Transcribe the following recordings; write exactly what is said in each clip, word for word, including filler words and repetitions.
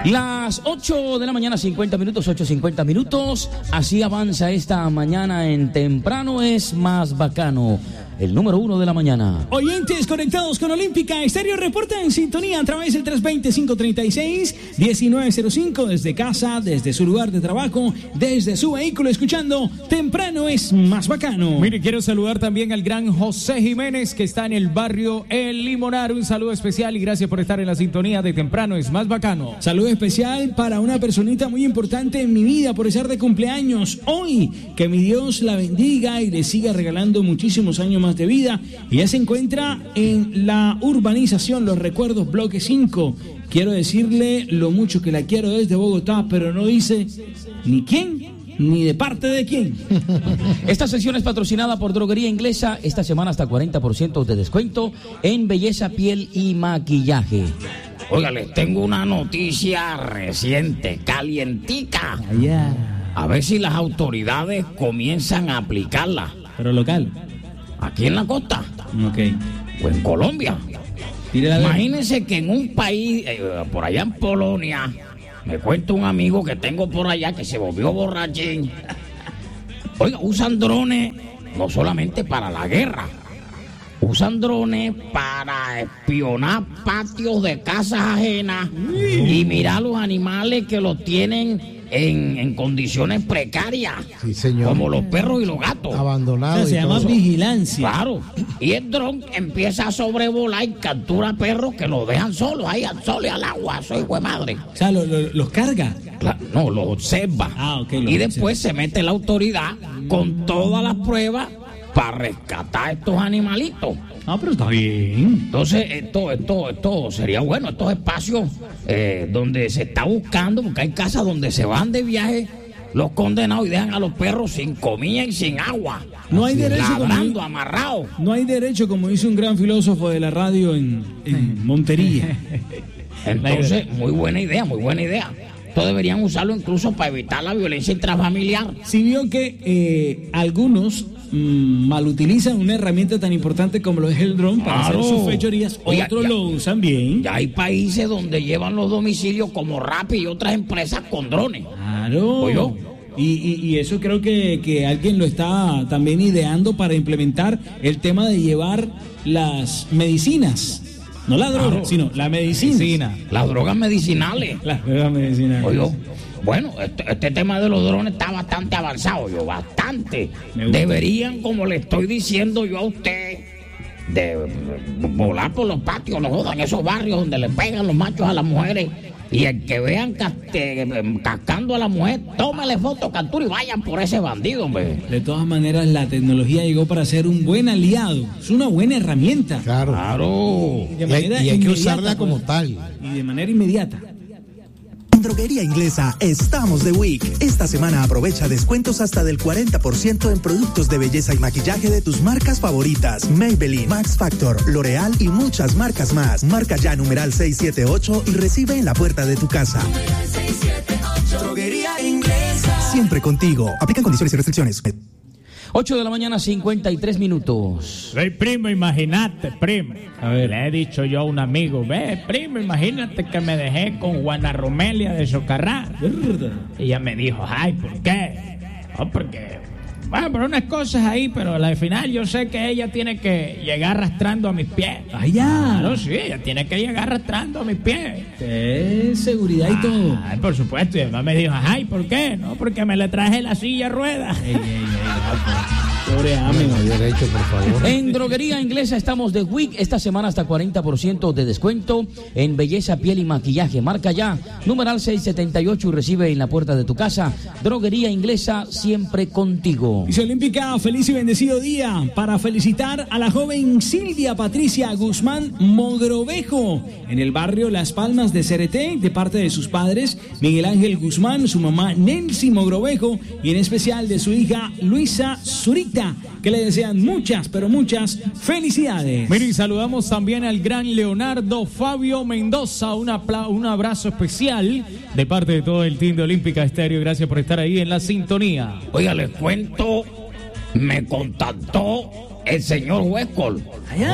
Las ocho de la mañana, cincuenta minutos, ocho cincuenta minutos. Así avanza esta mañana en Temprano es Más Bacano. El número uno de la mañana. Oyentes conectados con Olímpica Estéreo, reporta en sintonía a través del tres dos cero, cinco tres seis, uno nueve cero cinco, desde casa, desde su lugar de trabajo, desde su vehículo, escuchando Temprano es Más Bacano. Mire, quiero saludar también al gran José Jiménez, que está en el barrio El Limonar. Un saludo especial y gracias por estar en la sintonía de Temprano es Más Bacano. Saludo especial para una personita muy importante en mi vida por estar de cumpleaños hoy. Que mi Dios la bendiga y le siga regalando muchísimos años más de vida. Ella se encuentra en la urbanización Los Recuerdos, bloque cinco. Quiero decirle lo mucho que la quiero desde Bogotá, pero no dice ni quién ni de parte de quién. Esta sesión es patrocinada por Droguería Inglesa. Esta semana hasta cuarenta por ciento de descuento en belleza, piel y maquillaje. Oiga, les tengo una noticia reciente, calientica. Allá. A ver si las autoridades comienzan a aplicarla. Pero local. Aquí en la costa. Ok. O en Colombia. Imagínense que en un país, eh, por allá en Polonia, me cuenta un amigo que tengo por allá que se volvió borrachín. Oiga, usan drones no solamente para la guerra. Usan drones para espionar patios de casas ajenas y mirar los animales que los tienen en, en condiciones precarias. Sí, señor. Como los perros y los gatos. Abandonados. O sea, se llama vigilancia. Claro. Y el dron empieza a sobrevolar y captura perros que los dejan solos ahí al sol y al agua. Soy hijo de madre. O sea, lo, lo, los carga. Claro, no, los observa. Ah, ok. Y después se mete la autoridad con todas las pruebas para rescatar a estos animalitos. Ah, pero está bien. Entonces, esto, esto, esto sería bueno, estos espacios eh, donde se está buscando, porque hay casas donde se van de viaje los condenados y dejan a los perros sin comida y sin agua. No hay derecho, ladrando, como, amarrado. No hay derecho, como dice un gran filósofo de la radio en, en Montería. Entonces, muy buena idea, muy buena idea. Esto deberían usarlo incluso para evitar la violencia intrafamiliar. Si vio que eh, algunos mmm, malutilizan una herramienta tan importante como lo es el dron para Claro. hacer sus fechorías, Oiga, otros ya- lo usan bien. Ya hay países donde llevan los domicilios como Rappi y otras empresas con drones. Claro. ¿Oyó? Y, y, y eso creo que, que alguien lo está también ideando para implementar el tema de llevar las medicinas. No la droga, Claro. sino la medicina. Las drogas medicinales. Las drogas medicinales. Oye, bueno, este, este tema de los drones está bastante avanzado, yo, bastante. Me gusta. Deberían, como le estoy diciendo yo a usted, de volar por los patios, no jodan, esos barrios donde le pegan los machos a las mujeres. Y el que vean caste- cascando a la mujer, tómale foto, captura y vayan por ese bandido, hombre. De todas maneras, la tecnología llegó para ser un buen aliado. Es una buena herramienta. Claro. Claro. De Y hay, manera y hay que inmediata, usarla como pues. tal. Y de manera inmediata. En Droguería Inglesa estamos de week. Esta semana aprovecha descuentos hasta del cuarenta por ciento en productos de belleza y maquillaje de tus marcas favoritas: Maybelline, Max Factor, L'Oreal y muchas marcas más. Marca ya numeral seis siete ocho y recibe en la puerta de tu casa. Droguería Inglesa. Siempre contigo. Aplican condiciones y restricciones. ocho de la mañana, cincuenta y tres minutos. Ve, primo, imagínate, primo. A ver, le he dicho yo a un amigo, ve, primo, imagínate que me dejé con Juana Romelia de Socarrá. Y ella me dijo, ay, ¿por qué? No, porque, bueno, pero unas cosas ahí, pero al final yo sé que ella tiene que llegar arrastrando a mis pies. Allá. Claro, sí, ella tiene que llegar arrastrando a mis pies. Eh, seguridad y todo. Ay, por supuesto, y además me dijo, ay, ¿por qué? No, porque me le traje la silla a ruedas. Ey, ey, ey, pobre amigo. No hay derecho, por favor. En Droguería Inglesa estamos de week. Esta semana hasta cuarenta por ciento de descuento en belleza, piel y maquillaje. Marca ya, numeral seis setenta y ocho y recibe en la puerta de tu casa. Droguería Inglesa, siempre contigo. Dice Olímpica, feliz y bendecido día para felicitar a la joven Silvia Patricia Guzmán Mogrovejo en el barrio Las Palmas de Cereté, de parte de sus padres Miguel Ángel Guzmán, su mamá Nelcy Mogrovejo y en especial de su hija Luisa Zurita, que le desean muchas, pero muchas felicidades. Mire, y saludamos también al gran Leonardo Fabio Mendoza. Un, apla- un abrazo especial de parte de todo el team de Olímpica Estéreo. Gracias por estar ahí en la sintonía. Oiga, les cuento, me contactó el señor Huescol.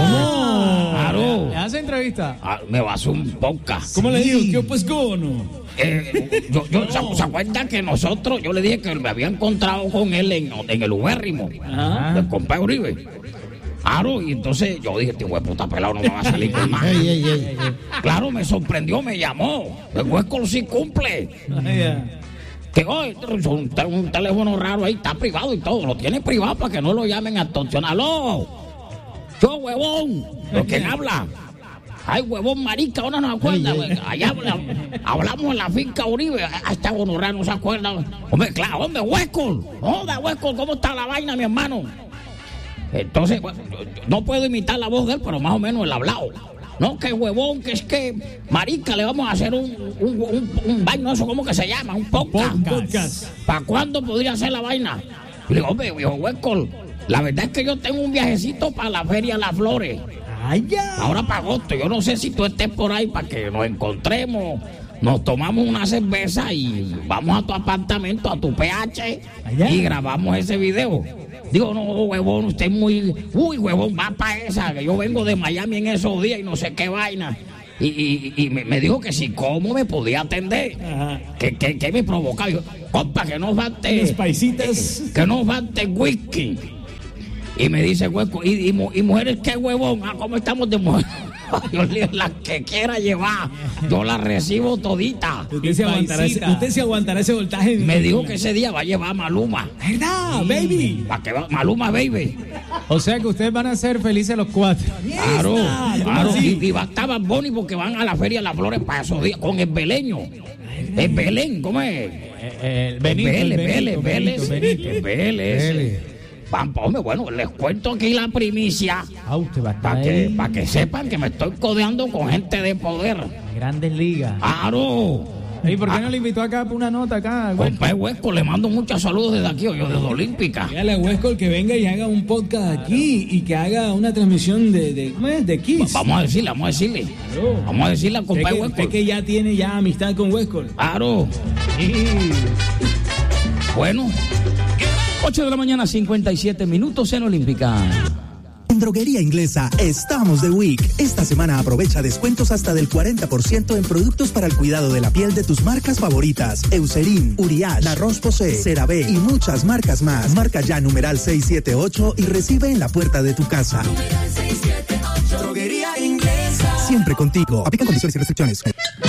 Allá. Claro. ¿Le hace entrevista? Ah, me va a hacer un podcast. ¿Cómo le digo? ¿Qué pues gono? eh, yo, yo, ¿se, ¿se acuerdan que nosotros, yo le dije que me había encontrado con él en, en el ubérrimo, del compadre Uribe? Claro, y entonces yo dije, este hueputa pelado no me va a salir con más. Ey, ey, ey, ey. Claro, me sorprendió, me llamó. El Huesco sí cumple. Que hoy un, un teléfono raro ahí, está privado y todo, lo tiene privado para que no lo llamen a extorsionar. ¡Aló! Yo, huevón, ¿lo quién habla? Ay, huevón, marica, ahora no se acuerda. Allá habla, hablamos en la finca Uribe. Hasta Gonorrea no se acuerda. Hombre, claro, hombre, Huesco. Hombre, Huesco, ¿cómo está la vaina, mi hermano? Entonces, bueno, yo, yo no puedo imitar la voz de él, pero más o menos el hablado. No, que huevón, que es que, marica, le vamos a hacer un, un, un, un vaina, eso, ¿cómo que se llama? Un podcast. Un podcast. ¿Para cuándo podría ser la vaina? Y le digo, hombre, viejo Huesco, la verdad es que yo tengo un viajecito para la Feria Las Flores. Ay, ya. Ahora para agosto, yo no sé si tú estés por ahí para que nos encontremos, nos tomamos una cerveza y vamos a tu apartamento, a tu P H, allá, y grabamos ese video. Digo, no, huevón, usted es muy... Uy, huevón, va para esa, que yo vengo de Miami en esos días y no sé qué vaina. Y, y, y me, me dijo que si cómo me podía atender. Ajá. Que, que, que me provocaba. Dijo, compa, que no falte... Los paisitas. Eh, que no falte whisky. Y me dice, Huesco, ¿y, y, y mujeres qué, huevón? Ah, ¿cómo estamos de mujeres? Yo le digo, la que quiera llevar, yo la recibo todita. Usted se aguantará ese, usted se aguantará ese voltaje. Me dijo que ese día va a llevar a Maluma. ¿Verdad, baby? ¿Para qué va? Maluma, baby. O sea que ustedes van a ser felices los cuatro. Claro, claro. Y, y va a estar Bad Bunny porque van a la Feria de las Flores para esos días con el Beleño. El Belén, ¿cómo es? El Benito, el Vélez, el Vélez, Benito, Vélez. Benito. El Vélez. Van, hombre, bueno, les cuento aquí la primicia Ah, usted va a estar para que, ahí. pa que sepan que me estoy codeando con gente de poder. Grandes ligas. ¡Claro! ¿Y por qué no le invitó acá por una nota acá? Compadre Huesco, le mando muchos saludos desde aquí, yo desde Olímpica. Dígale a Huesco que venga y haga un podcast aquí y que haga una transmisión de, de, ¿cómo es? De Kiss. Vamos a decirle, vamos a decirle. Claro. Vamos a decirle al Usted compadre que, Huesco. usted que ya tiene ya amistad con Huesco. Claro. Sí. Bueno. ocho de la mañana, cincuenta y siete minutos en Olímpica. En Droguería Inglesa estamos de week. Esta semana aprovecha descuentos hasta del cuarenta por ciento en productos para el cuidado de la piel de tus marcas favoritas. Eucerin, Uriage, La Roche-Posay, CeraVe y muchas marcas más. Marca ya numeral seiscientos setenta y ocho y recibe en la puerta de tu casa. Numeral seiscientos setenta y ocho. Droguería Inglesa. Siempre contigo. Aplican condiciones y restricciones.